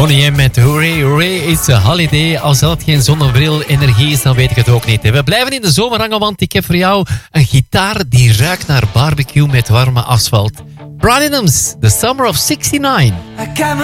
Bonnie M met Hooray, Hooray, it's a holiday. Als dat geen zonnebril energie is, dan weet ik het ook niet. We blijven in de zomer hangen, want ik heb voor jou een gitaar die ruikt naar barbecue met warme asfalt. Bryan Adams, The Summer of '69.